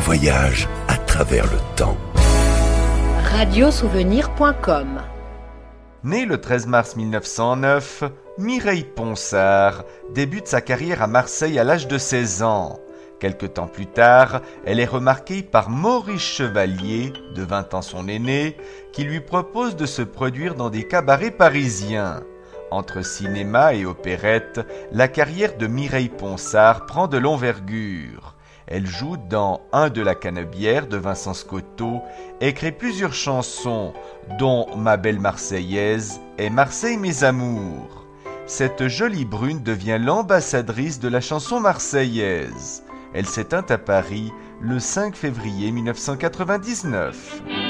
voyage à travers le temps. Radiosouvenir.com. Née le 13 mars 1909, Mireille Ponsard débute sa carrière à Marseille à l'âge de 16 ans. Quelque temps plus tard, elle est remarquée par Maurice Chevalier, de 20 ans son aîné, qui lui propose de se produire dans des cabarets parisiens. Entre cinéma et opérette, la carrière de Mireille Ponsard prend de l'envergure. Elle joue dans Un de la Canebière de Vincent Scotto et crée plusieurs chansons, dont Ma belle Marseillaise et Marseille mes amours. Cette jolie brune devient l'ambassadrice de la chanson marseillaise. Elle s'éteint à Paris le 5 février 1999.